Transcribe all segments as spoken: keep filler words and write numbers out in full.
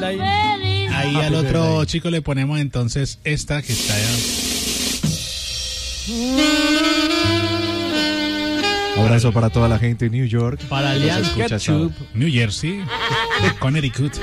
banda ahí. Ahí al otro chico le ponemos entonces esta que está allá. Abrazo para toda la gente de New York. Para Alianza Ketchup. New Jersey, Connecticut,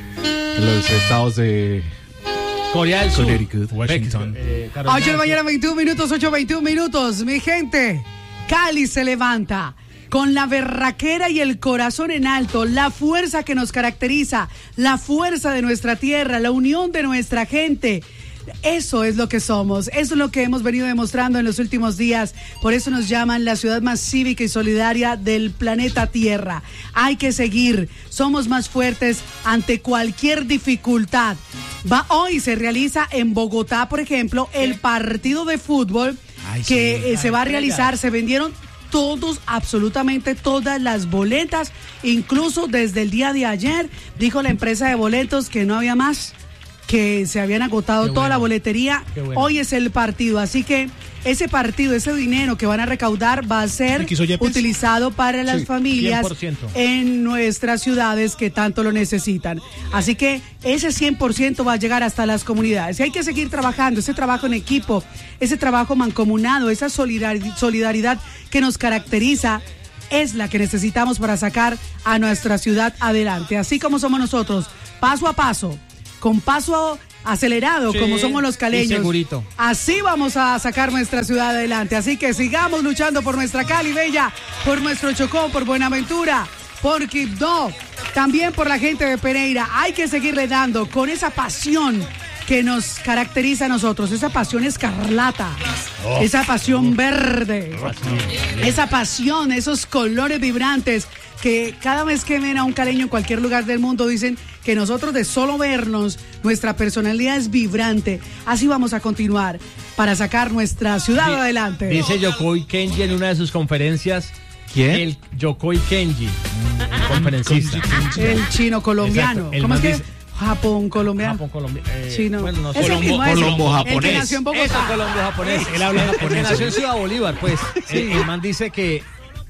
los estados de Corea del Sur, Connecticut, Washington. Eh, ocho de la mañana, veintiún minutos, ocho, veintiún minutos. Mi gente, Cali se levanta con la berraquera y el corazón en alto, la fuerza que nos caracteriza, la fuerza de nuestra tierra, la unión de nuestra gente. Eso es lo que somos, eso es lo que hemos venido demostrando en los últimos días. Por eso nos llaman la ciudad más cívica y solidaria del planeta Tierra. Hay que seguir, somos más fuertes ante cualquier dificultad. Va, hoy se realiza en Bogotá, por ejemplo, el partido de fútbol Ay, que sí. eh, se va a realizar. Se vendieron todos, absolutamente todas las boletas, incluso desde el día de ayer dijo la empresa de boletos que no había más, que se habían agotado Qué toda bueno. la boletería. Bueno. Hoy es el partido, así que ese partido, ese dinero que van a recaudar va a ser utilizado para las sí, familias cien por ciento en nuestras ciudades que tanto lo necesitan. Así que ese cien por ciento va a llegar hasta las comunidades. Y hay que seguir trabajando, ese trabajo en equipo, ese trabajo mancomunado, esa solidaridad, solidaridad que nos caracteriza, es la que necesitamos para sacar a nuestra ciudad adelante. Así como somos nosotros, paso a paso, con paso acelerado, sí, como somos los caleños. Segurito. Así vamos a sacar nuestra ciudad adelante. Así que sigamos luchando por nuestra Cali bella, por nuestro Chocó, por Buenaventura, por Quibdó, también por la gente de Pereira. Hay que seguirle dando con esa pasión que nos caracteriza a nosotros, esa pasión escarlata, oh, esa pasión oh, verde, oh, esa pasión, esos colores vibrantes que cada vez que ven a un caleño en cualquier lugar del mundo dicen que nosotros de solo vernos, nuestra personalidad es vibrante. Así vamos a continuar para sacar nuestra ciudad D- adelante. Dice Yokoi Kenji en una de sus conferencias. ¿Quién? El Yokoi Kenji, el conferencista. El chino colombiano. ¿Cómo es que dice? Japón colombiano. Japón colombiano. Eh, Chino. Bueno, no sé. Colombo, Colombo japonés. El que nació en Bogotá. Eso, Colombo japonés. Él habla japonés. El que nació en Ciudad Bolívar, pues. Sí. El, el man dice que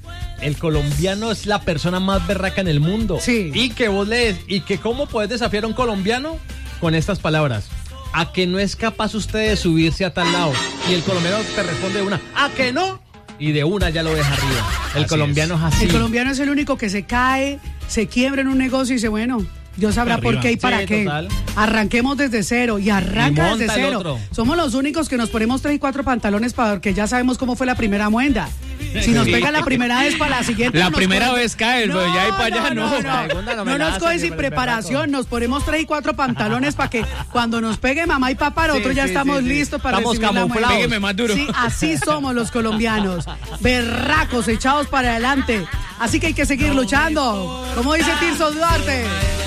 el colombiano es la persona más berraca en el mundo. Sí. Y que vos lees, y que cómo puedes desafiar a un colombiano con estas palabras. A que no es capaz usted de subirse a tal lado. Y el colombiano te responde de una, ¿a que no? Y de una ya lo deja arriba. El así colombiano es. es así. El colombiano es el único que se cae, se quiebra en un negocio y dice, bueno, Dios sabrá por qué y para sí, qué. Total. Arranquemos desde cero y arranca y desde cero. Somos los únicos que nos ponemos tres y cuatro pantalones porque ya sabemos cómo fue la primera muenda. Si nos pega la primera vez, para la siguiente. La no primera coge... vez cae, no, pero ya hay para allá, no. No, no, no, no nos coge sin preparación, nos ponemos tres y cuatro pantalones para que cuando nos pegue mamá y papá, nosotros sí, ya sí, estamos sí, listos para estamos recibir la muenda. Pégueme más duro. Sí, así somos los colombianos, berracos, echados para adelante. Así que hay que seguir luchando. Como dice Tirso Duarte.